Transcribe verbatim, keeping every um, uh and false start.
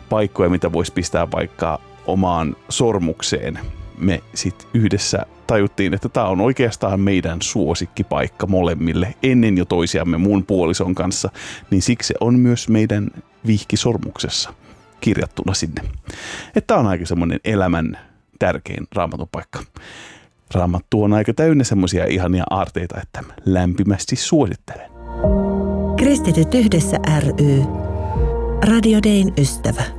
paikkoja, mitä voisi pistää vaikka omaan sormukseen. Me sitten yhdessä tajuttiin, että tämä on oikeastaan meidän suosikkipaikka molemmille ennen jo toisiamme mun puolison kanssa, niin siksi se on myös meidän vihkisormuksessa kirjattuna sinne. Että tämä on aika semmoinen elämän tärkein Raamatun paikka. Raamattu on aika täynnä semmoisia ihania aarteita, että lämpimästi suosittelen. Kristityt yhdessä ry. Radio Dayn ystävä.